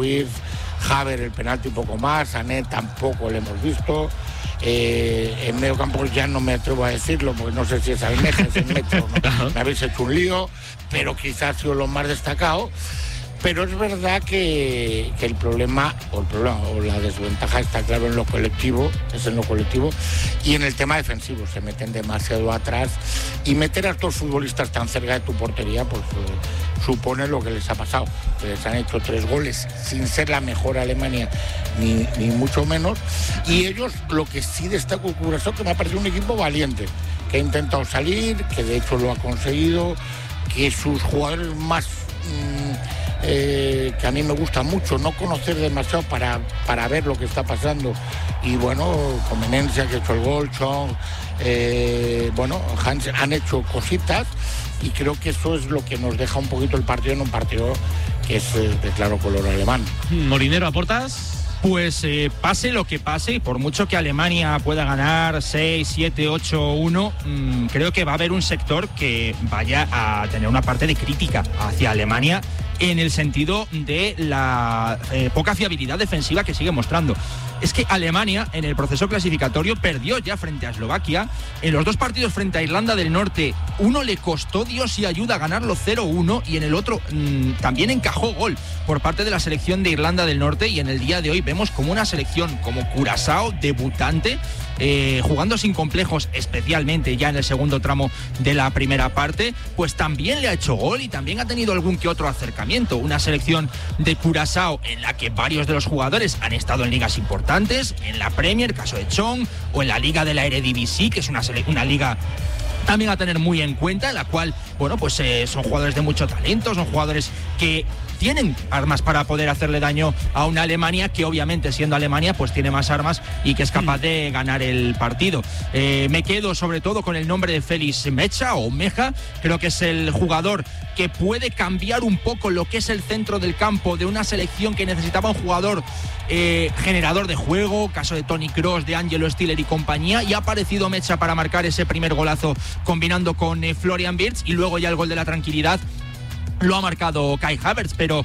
Wirtz, Havertz el penalti un poco más, Sané tampoco lo hemos visto. En medio campo ya no me atrevo a decirlo porque no sé si es Almeja, es el Metro, ¿no? Me habéis hecho un lío, pero quizás ha sido lo más destacado. Pero es verdad que el problema o la desventaja está claro en lo colectivo, y en el tema defensivo. Se meten demasiado atrás y meter a estos futbolistas tan cerca de tu portería, pues supone lo que les ha pasado. Les han hecho 3 goles sin ser la mejor Alemania, ni mucho menos. Y ellos, lo que sí destaco Curazao, que me ha parecido un equipo valiente, que ha intentado salir, que de hecho lo ha conseguido, que sus jugadores más... que a mí me gusta mucho no conocer demasiado para ver lo que está pasando, y bueno, Conveniencia, que ha hecho el gol, Chong, Hans, han hecho cositas, y creo que eso es lo que nos deja un poquito el partido en un partido que es de claro color alemán. Molinero, ¿aportas? Pues pase lo que pase, y por mucho que Alemania pueda ganar 6, 7, 8-1, creo que va a haber un sector que vaya a tener una parte de crítica hacia Alemania, en el sentido de la poca fiabilidad defensiva que sigue mostrando. Es que Alemania, en el proceso clasificatorio, perdió ya frente a Eslovaquia. En los 2 partidos frente a Irlanda del Norte, uno le costó Dios y ayuda a ganarlo 0-1, y en el otro también encajó gol por parte de la selección de Irlanda del Norte. Y en el día de hoy vemos como una selección como Curazao, debutante, jugando sin complejos, especialmente ya en el segundo tramo de la primera parte, pues también le ha hecho gol y también ha tenido algún que otro acercamiento. Una selección de Curazao en la que varios de los jugadores han estado en ligas importantes, en la Premier, caso de Chong, o en la liga de la Eredivisie, que es una liga también a tener muy en cuenta, en la cual, bueno, pues son jugadores de mucho talento, son jugadores que tienen armas para poder hacerle daño a una Alemania que, obviamente, siendo Alemania, pues tiene más armas y que es capaz de ganar el partido. Me quedo sobre todo con el nombre de Felix Mecha o Meja. Creo que es el jugador que puede cambiar un poco lo que es el centro del campo de una selección que necesitaba un jugador generador de juego, caso de Toni Kroos, de Angelo Stiller y compañía, y ha aparecido Mecha para marcar ese primer golazo combinando con Florian Wirtz, y luego ya el gol de la tranquilidad lo ha marcado Kai Havertz. Pero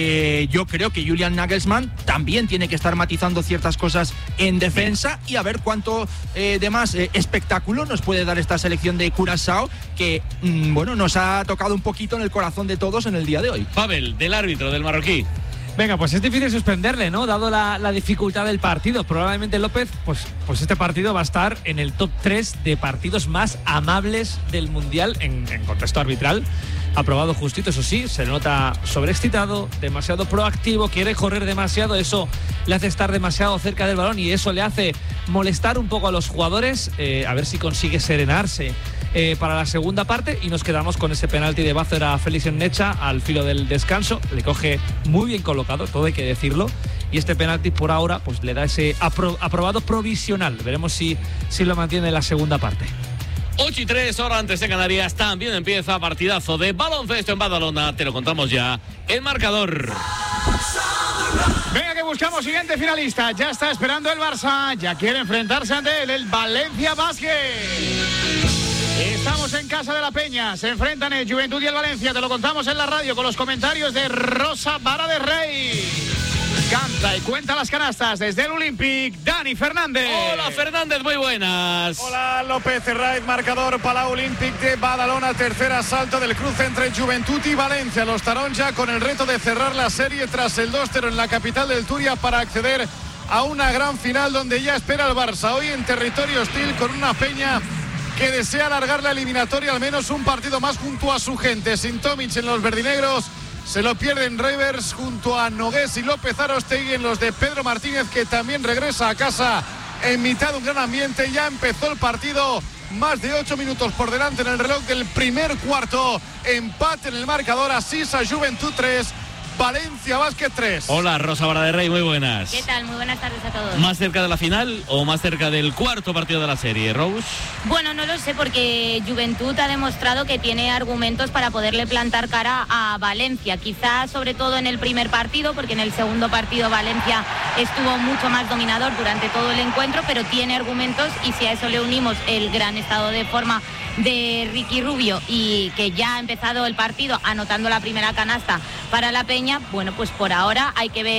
yo creo que Julian Nagelsmann también tiene que estar matizando ciertas cosas en defensa, y a ver cuánto de más espectáculo nos puede dar esta selección de Curazao, que bueno, nos ha tocado un poquito en el corazón de todos en el día de hoy. Pavel, del árbitro, del marroquí. Venga, pues es difícil suspenderle, ¿no? Dado la dificultad del partido. Probablemente López, pues este partido va a estar en el top 3 de partidos más amables del Mundial en contexto arbitral. Aprobado justito, eso sí, se nota sobreexcitado, demasiado proactivo, quiere correr demasiado, eso le hace estar demasiado cerca del balón y eso le hace molestar un poco a los jugadores. A ver si consigue serenarse para la segunda parte, y nos quedamos con ese penalti de Bázzer a Felix Mecha al filo del descanso. Le coge muy bien colocado, todo hay que decirlo, y este penalti por ahora pues le da ese aprobado provisional. Veremos si lo mantiene en la segunda parte. 8:03, hora antes de Canarias. También empieza partidazo de baloncesto en Badalona. Te lo contamos ya. El marcador. Venga, que buscamos siguiente finalista. Ya está esperando el Barça. Ya quiere enfrentarse ante él, el Valencia Basket. Estamos en casa de la Peña. Se enfrentan el Juventud y el Valencia. Te lo contamos en la radio con los comentarios de Rosa Vara de Rey. Canta y cuenta las canastas desde el Olympic, Dani Fernández. Hola Fernández, muy buenas. Hola López Herraiz, marcador para Olympic de Badalona, tercer asalto del cruce entre Juventud y Valencia. Los taronja con el reto de cerrar la serie tras el 2-0 en la capital del Turia para acceder a una gran final donde ya espera el Barça. Hoy en territorio hostil con una Peña que desea alargar la eliminatoria al menos un partido más junto a su gente. Sin Tomic en los verdinegros, se lo pierden Rivers junto a Nogués y López Arostegui en los de Pedro Martínez, que también regresa a casa en mitad de un gran ambiente. Ya empezó el partido, más de 8 minutos por delante en el reloj del primer cuarto. Empate en el marcador, Asisa Juventud 3, Valencia Basket 3. Hola Rosa Vara de Rey, muy buenas. ¿Qué tal? Muy buenas tardes a todos. ¿Más cerca de la final o más cerca del cuarto partido de la serie, Rose? Bueno, no lo sé, porque Juventud ha demostrado que tiene argumentos para poderle plantar cara a Valencia. Quizás sobre todo en el primer partido, porque en el segundo partido Valencia estuvo mucho más dominador durante todo el encuentro, pero tiene argumentos, y si a eso le unimos el gran estado de forma de Ricky Rubio, y que ya ha empezado el partido anotando la primera canasta para la Peña, bueno, pues por ahora hay que ver